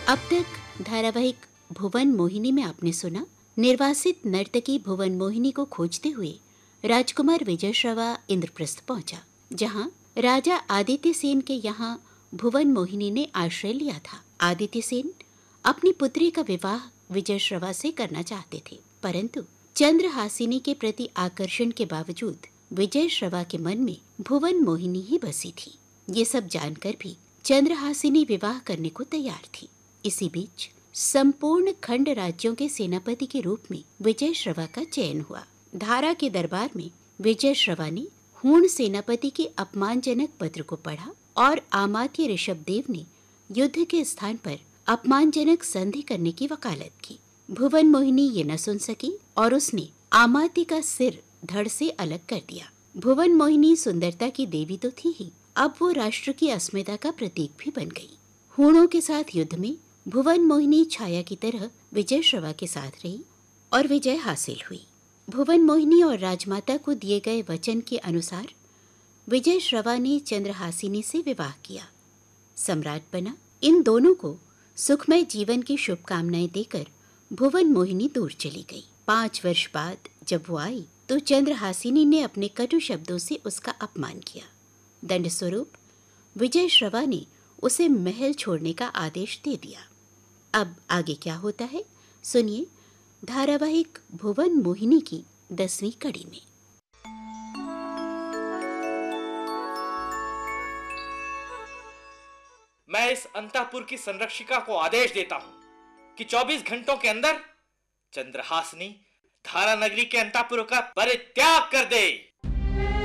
अब तक धारावाहिक भुवन मोहिनी में आपने सुना, निर्वासित नर्तकी भुवन मोहिनी को खोजते हुए राजकुमार विजय श्रवा इंद्रप्रस्थ पहुंचा, जहां राजा आदित्य सेन के यहाँ भुवन मोहिनी ने आश्रय लिया था। आदित्य सेन अपनी पुत्री का विवाह विजय श्रवा से करना चाहते थे, परंतु चंद्रहासिनी के प्रति आकर्षण के बावजूद विजय श्रवा के मन में भुवन मोहिनी ही बसी थी। ये सब जानकर भी चंद्रहासिनी विवाह करने को तैयार थी। इसी बीच संपूर्ण खंड राज्यों के सेनापति के रूप में विजय श्रवा का चयन हुआ। धारा के दरबार में विजय श्रवा ने हूण सेनापति के अपमानजनक पत्र को पढ़ा और आमात्य ऋषभदेव ने युद्ध के स्थान पर अपमानजनक संधि करने की वकालत की। भुवन मोहिनी ये न सुन सकी और उसने आमात्य का सिर धड़ से अलग कर दिया। भुवन मोहिनी सुंदरता की देवी तो थी ही, अब वो राष्ट्र की अस्मिता का प्रतीक भी बन गई। हूणों के साथ युद्ध में भुवन मोहिनी छाया की तरह विजय श्रवा के साथ रही और विजय हासिल हुई। भुवन मोहिनी और राजमाता को दिए गए वचन के अनुसार विजय श्रवा ने चंद्रहासिनी से विवाह किया, सम्राट बना। इन दोनों को सुखमय जीवन की शुभकामनाएं देकर भुवन मोहिनी दूर चली गई। 5 वर्ष बाद जब वो आई तो चंद्रहासिनी ने अपने कटु शब्दों से उसका अपमान किया। दंड स्वरूप विजय श्रवा ने उसे महल छोड़ने का आदेश दे दिया। अब आगे क्या होता है, सुनिए धारावाहिक भुवन मोहिनी की 10वीं कड़ी में। मैं इस अंतःपुर की संरक्षिका को आदेश देता हूं कि 24 घंटों के अंदर चंद्रहासिनी धारा नगरी के अंतःपुर का परित्याग कर दे।